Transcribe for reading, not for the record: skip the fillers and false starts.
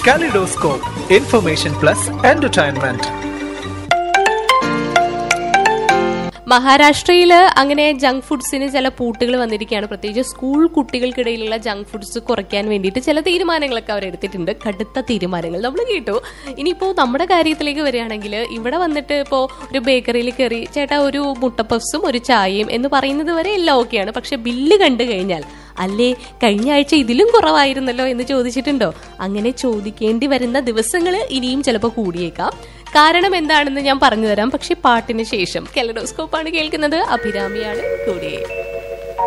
Kaleidoscope, information plus entertainment. മഹാരാഷ്ട്രയില് അങ്ങനെ junk ഫുഡ്സിന് ചില പൂട്ടുകൾ വന്നിരിക്കുകയാണ്. പ്രത്യേകിച്ച് സ്കൂൾ കുട്ടികൾക്കിടയിലുള്ള ജങ്ക് ഫുഡ്സ് കുറയ്ക്കാൻ വേണ്ടിയിട്ട് ചില തീരുമാനങ്ങളൊക്കെ അവരെടുത്തിട്ടുണ്ട്. കടുത്ത തീരുമാനങ്ങൾ നമ്മൾ കേട്ടു. ഇനിയിപ്പോ നമ്മുടെ കാര്യത്തിലേക്ക് വരികയാണെങ്കിൽ ഇവിടെ വന്നിട്ട് ഇപ്പോ ഒരു ബേക്കറിയിൽ കയറി ചേട്ടാ ഒരു മുട്ട പഫ്സും ഒരു ചായയും എന്ന് പറയുന്നത് വരെ എല്ലാം ഓക്കെയാണ്. പക്ഷെ ബില്ല് കണ്ടു കഴിഞ്ഞാൽ അല്ലേ കഴിഞ്ഞ ആഴ്ച ഇതിലും കുറവായിരുന്നല്ലോ എന്ന് ചോദിച്ചിട്ടുണ്ടോ? അങ്ങനെ ചോദിക്കേണ്ടി വരുന്ന ദിവസങ്ങൾ ഇനിയും ചിലപ്പോൾ കൂടിയേക്കാം. കാരണം എന്താണെന്ന് ഞാൻ പറഞ്ഞു തരാം. പക്ഷെ പാട്ടിന് ശേഷം കെലഡോസ്കോപ്പാണ് കേൾക്കുന്നത്. അഭിരാമിയാണ് കൂടെ.